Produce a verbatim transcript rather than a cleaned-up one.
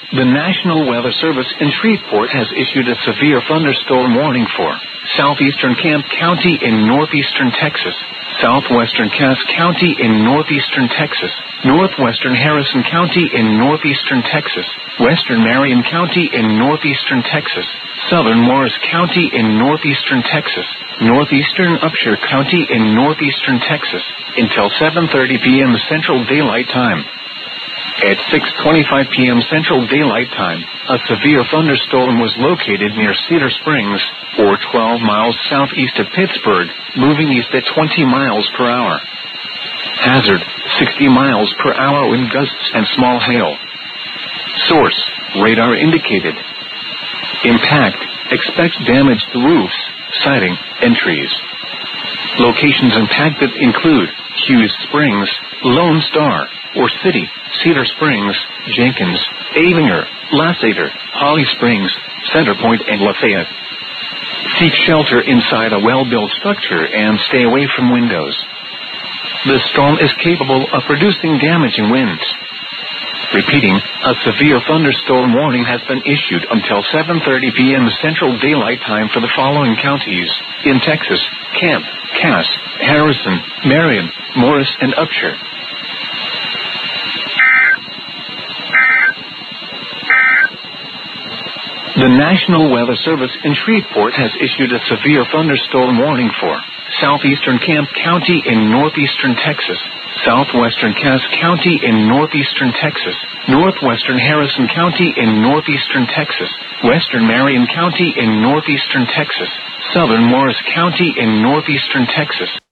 The National Weather Service in Shreveport has issued a severe thunderstorm warning for southeastern Camp County in northeastern Texas, southwestern Cass County in northeastern Texas, northwestern Harrison County in northeastern Texas, western Marion County in northeastern Texas, southern Morris County in northeastern Texas, northeastern Upshur County in northeastern Texas, until seven thirty p.m. Central Daylight Time. At six twenty-five p.m. Central Daylight Time, a severe thunderstorm was located near Cedar Springs, or twelve miles southeast of Pittsburgh, moving east at twenty miles per hour. Hazard, sixty miles per hour wind gusts and small hail. Source, radar indicated. Impact, expect damage to roofs, siding, and trees. Locations impacted include Hughes Springs, Lone Star, or City, Cedar Springs, Jenkins, Avinger, Lasseter, Holly Springs, Centerpoint, and Lafayette. Seek shelter inside a well-built structure and stay away from windows. The storm is capable of producing damaging winds. Repeating, a severe thunderstorm warning has been issued until seven thirty p.m. Central Daylight Time for the following counties in Texas: Camp, Cass, Harrison, Marion, Morris, and Upshur. The National Weather Service in Shreveport has issued a severe thunderstorm warning for southeastern Camp County in northeastern Texas, southwestern Cass County in northeastern Texas, northwestern Harrison County in northeastern Texas, western Marion County in northeastern Texas, southern Morris County in northeastern Texas.